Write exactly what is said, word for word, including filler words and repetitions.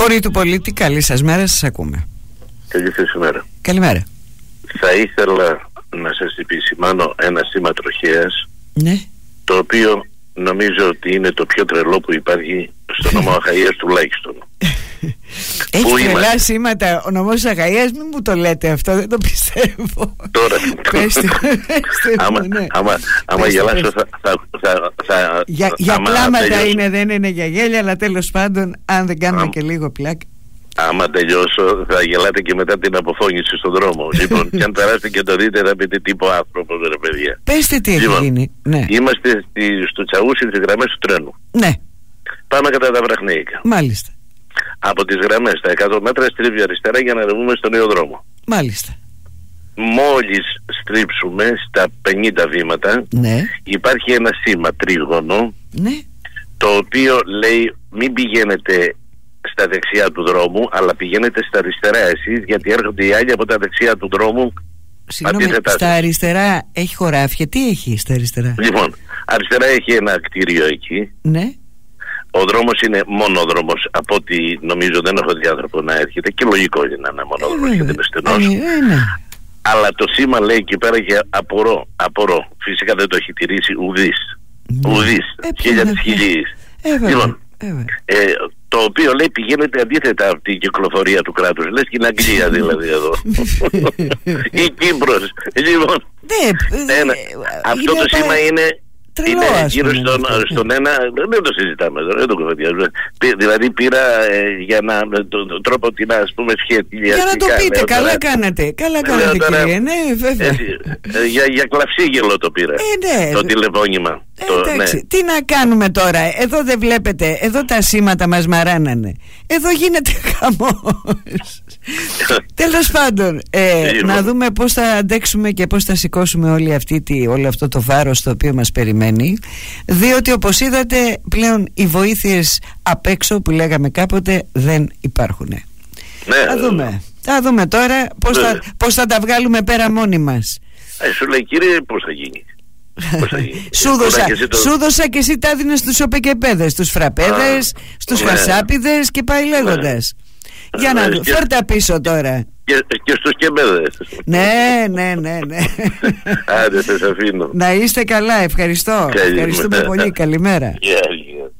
Φωνή του πολίτη, καλή σας μέρα, σας ακούμε. Καλή σας μέρα. Καλημέρα. Θα ήθελα να σας επισημάνω ένα σήμα τροχέας, ναι. το οποίο νομίζω ότι είναι το πιο τρελό που υπάρχει στο νόμο Αχαΐας τουλάχιστον. Έχει τρελά είμαστε... σήματα ο νομός Αχαΐας, μην μου το λέτε αυτό, δεν το πιστεύω. Τώρα πέστε, πέστε, άμα, ναι. άμα, άμα πέστε, γελάσω πέστε. θα, θα, θα, θα Για, για άμα πλάματα τελειώσω. Είναι, δεν είναι για γέλια, αλλά τέλος πάντων αν δεν κάνουμε άμα, και λίγο πλάκα. Άμα τελειώσω θα γελάτε και μετά την αποφώνηση στον δρόμο. Λοιπόν, και αν περάσετε και το δείτε θα πείτε τύπο άνθρωπος, ρε παιδιά. Πέστε τι έχει λοιπόν, γίνει. Ναι. Είμαστε στη, στο Τσαούσι, στις γραμμές του τρένου. Ναι. Πάμε κατά τα Βραχνέικα. Μάλιστα. Από τις γραμμές, τα εκατό μέτρα στρίβει αριστερά για να ανεβούμε στο νέο δρόμο. Μάλιστα. Μόλις στρίψουμε στα πενήντα βήματα, ναι. υπάρχει ένα σήμα τρίγωνο, ναι. το οποίο λέει μην πηγαίνετε στα δεξιά του δρόμου, αλλά πηγαίνετε στα αριστερά εσείς, γιατί έρχονται οι άλλοι από τα δεξιά του δρόμου. Συγγνώμη, στα αριστερά έχει χωράφια, τι έχει στα αριστερά? Λοιπόν, αριστερά έχει ένα κτίριο εκεί. Ναι. Ο δρόμος είναι μονόδρομος, από ό,τι νομίζω δεν έχω δει άνθρωπο να έρχεται, και λογικό είναι να είναι μονόδρομος, ε, γιατί είναι στενός. Ε, ε, ναι. Αλλά το σήμα λέει εκεί πέρα και απορώ, απορώ. Φυσικά δεν το έχει τηρήσει ουδής. Ναι. Ουδής. Ε, χίλια της χιλίης. Ε, λοιπόν, ε, ε, το οποίο λέει πηγαίνετε αντίθετα από την κυκλοφορία του κράτους. Λες και είναι Αγγλία δηλαδή εδώ. Η Κύπρος. Λοιπόν, ναι, ένα, αυτό το σήμα πα... είναι... Τρελό, είναι γύρω στον, στον ένα, δεν το συζητάμε εδώ, δεν το κουβεντιάζουμε. Δηλαδή πήρα ε, για να, με τον το τρόπο την ας πούμε σχετιαστικά. Για να το πείτε, καλά τώρα, κάνατε, καλά κάνατε τώρα, κύριε, ναι βέβαια. Ε, ε, για, για κλαυσίγελο το πήρα, ε, ναι, το τηλεφώνημα. Ε, το, εντάξει, ναι. Τι να κάνουμε τώρα, εδώ δεν βλέπετε, εδώ τα σήματα μας μαράνανε. Εδώ γίνεται χαμός. Τέλος πάντων, ε, να δούμε πώς θα αντέξουμε και πώς θα σηκώσουμε όλη αυτή τη, όλο αυτό το βάρος το οποίο μας περιμένει, διότι όπως είδατε πλέον οι βοήθειες απ' έξω που λέγαμε κάποτε δεν υπάρχουν. Ναι, θα δούμε, θα δούμε τώρα πώς, ναι. θα, πώς θα τα βγάλουμε πέρα μόνοι μας. Ε, σου λέει κύριε πώς θα γίνει. Σου δώσα και, το... σου δώσα και εσύ τα έδινες στους οπεκεπέδες, στους φραπέδες, Α, στους ναι. χασάπιδες και πάει λέγοντας. Ναι. Για να δω, φέρ' τα πίσω τώρα. Και, και στους κεμπέδες. Ναι, ναι, ναι, ναι. Άντε, σας αφήνω. Να είστε καλά, ευχαριστώ. Ευχαριστούμε πολύ, καλημέρα. Yeah, yeah.